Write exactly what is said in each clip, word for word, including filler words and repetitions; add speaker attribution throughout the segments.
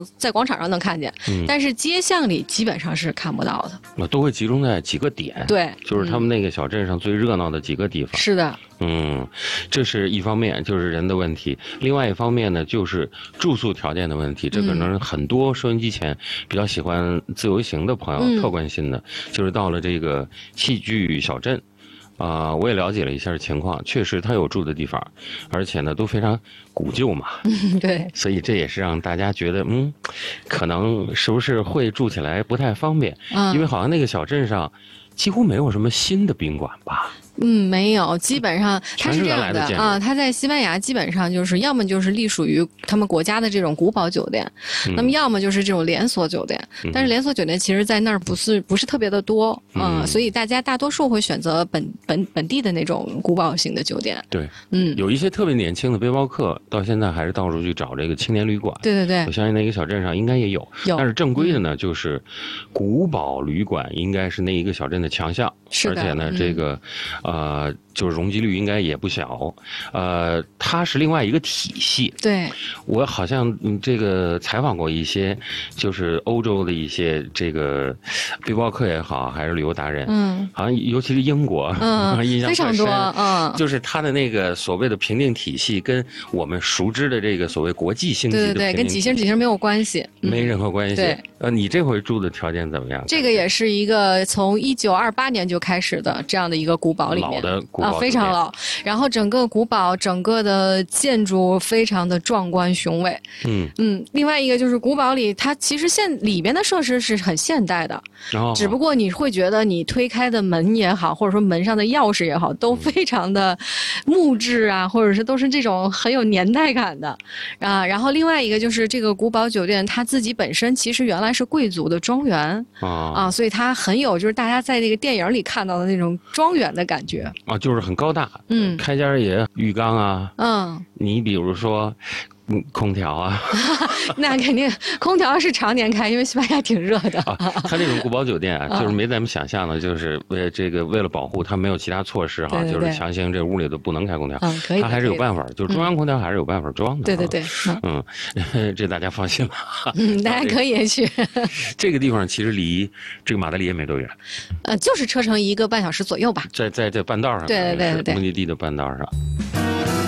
Speaker 1: 在广场上能看见，嗯、但是街巷里基本上是看不到的。
Speaker 2: 那都会集中在几个点，
Speaker 1: 对，
Speaker 2: 就是他们那个小镇上最热闹的几个地方。
Speaker 1: 是的，
Speaker 2: 嗯，这是一方面，就是人的问题；另外一方面呢，就是住宿条件的问题。这可能很多收音机前比较喜欢自由行的朋友、嗯、特关心的，就是到了这个戏剧小镇。啊、呃，我也了解了一下情况，确实他有住的地方，而且呢都非常古旧嘛，
Speaker 1: 嗯，对，
Speaker 2: 所以这也是让大家觉得，嗯，可能是不是会住起来不太方便，嗯，因为好像那个小镇上几乎没有什么新的宾馆吧。
Speaker 1: 嗯，没有，基本上它是这样的啊，它在西班牙基本上就是要么就是隶属于他们国家的这种古堡酒店，嗯、那么要么就是这种连锁酒店。嗯、但是连锁酒店其实在那儿不是不是特别的多啊、嗯，所以大家大多数会选择本本本地的那种古堡型的酒店。
Speaker 2: 对，嗯，有一些特别年轻的背包客到现在还是到处去找这个青年旅馆。
Speaker 1: 对对对，
Speaker 2: 我相信那个小镇上应该也有，
Speaker 1: 有，
Speaker 2: 但是正规的呢，就是古堡旅馆应该是那一个小镇的强项，
Speaker 1: 是的，
Speaker 2: 而且呢，
Speaker 1: 嗯、
Speaker 2: 这个呃。就是容积率应该也不小，呃，它是另外一个体系。
Speaker 1: 对，
Speaker 2: 我好像嗯这个采访过一些，就是欧洲的一些这个背包客也好，还是旅游达人，嗯，好像尤其是英国，
Speaker 1: 嗯，
Speaker 2: 印象
Speaker 1: 非常多，嗯，
Speaker 2: 就是它的那个所谓的评定体系，跟我们熟知的这个所谓国际星级的评定体系，
Speaker 1: 对对对，跟几星几星没有关系，
Speaker 2: 嗯、没任何关系。
Speaker 1: 对，
Speaker 2: 呃，你这回住的条件怎么样？
Speaker 1: 这个也是一个从一九二八年就开始的这样的一个古堡里面，
Speaker 2: 老的古堡
Speaker 1: 啊，非常老。然后整个古堡整个的建筑非常的壮观雄伟，嗯嗯。另外一个就是古堡里，它其实现里边的设施是很现代的，哦、只不过你会觉得你推开的门也好，或者说门上的钥匙也好，都非常的木质啊，或者是都是这种很有年代感的啊。然后另外一个就是这个古堡酒店，它自己本身其实原来是贵族的庄园、哦、啊，所以它很有就是大家在那个电影里看到的那种庄园的感觉
Speaker 2: 啊，就是很高大。
Speaker 1: 嗯，
Speaker 2: 开间也浴缸啊，
Speaker 1: 嗯，
Speaker 2: 你比如说，嗯，空调啊，
Speaker 1: 那肯定空调是常年开，因为西班牙挺热的。
Speaker 2: 啊，它这种古堡酒店啊，就是没咱们想象的，就是为这个为了保护它没有其他措施哈，
Speaker 1: 对对对，
Speaker 2: 就是强行这屋里都不能开空调，
Speaker 1: 嗯，可以，
Speaker 2: 它还是有办法，就是中央空调还是有办法装的。
Speaker 1: 对对对，
Speaker 2: 嗯，这大家放心吧。
Speaker 1: 嗯，大家可以去。
Speaker 2: 这个地方其实离这个马德里也没多远，
Speaker 1: 呃，就是车程一个半小时左右吧，
Speaker 2: 在在这半道上，
Speaker 1: 对对对对，
Speaker 2: 目的地的半道上。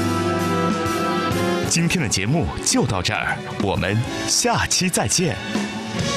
Speaker 3: 今天的节目就到这儿，我们下期再见。